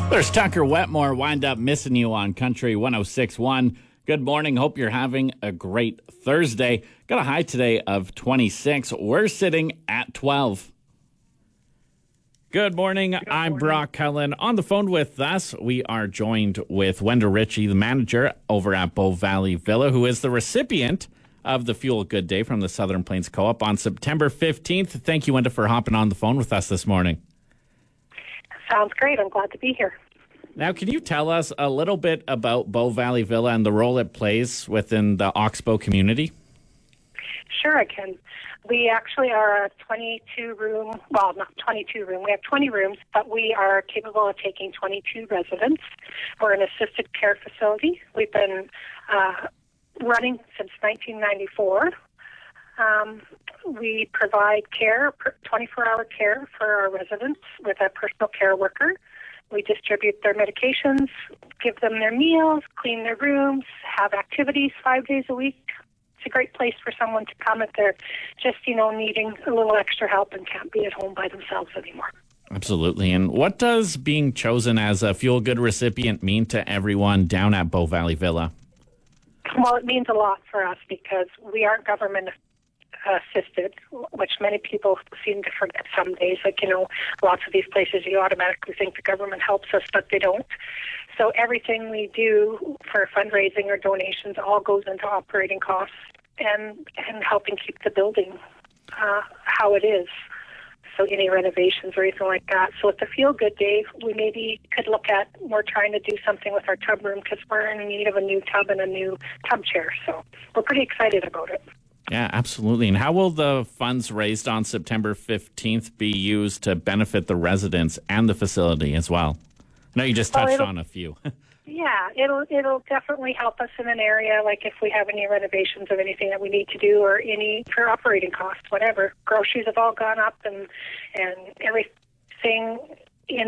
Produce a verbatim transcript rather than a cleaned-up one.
There's Tucker Wetmore, wind up missing you on Country one oh six point one. Good morning. Hope you're having a great Thursday. Got a high today of twenty-six. We're sitting at twelve. Good morning. Good I'm morning. Brock Cullen. On the phone with us, we are joined with Wenda Ritchie, the manager over at Bow Valley Villa, who is the recipient of the Fuel Good Day from the Southern Plains Co-op on September fifteenth. Thank you, Wenda, for hopping on the phone with us this morning. Sounds great. I'm glad to be here. Now, can you tell us a little bit about Bow Valley Villa and the role it plays within the Oxbow community? Sure, I can. We actually are a twenty-two room, well, not twenty-two room, we have twenty rooms, but we are capable of taking twenty-two residents. We're an assisted care facility. We've been uh, running since nineteen ninety-four. Um, we provide care, twenty-four hour care for our residents with a personal care worker. We distribute their medications, give them their meals, clean their rooms, have activities five days a week. It's a great place for someone to come if they're just, you know, needing a little extra help and can't be at home by themselves anymore. Absolutely. And what does being chosen as a Fuel Good recipient mean to everyone down at Bow Valley Villa? Well, it means a lot for us because we aren't government assisted, which many people seem to forget some days. Like, you know, lots of these places you automatically think the government helps us, but they don't. So everything we do for fundraising or donations all goes into operating costs and, and helping keep the building uh, how it is. So any renovations or anything like that. So with the Feel Good Day, we maybe could look at, we're trying to do something with our tub room because we're in need of a new tub and a new tub chair. So we're pretty excited about it. Yeah, absolutely. And how will the funds raised on September fifteenth be used to benefit the residents and the facility as well? I know you just touched well, on a few. Yeah, it'll it'll definitely help us in an area like if we have any renovations of anything that we need to do or any for operating costs, whatever. Groceries have all gone up and and everything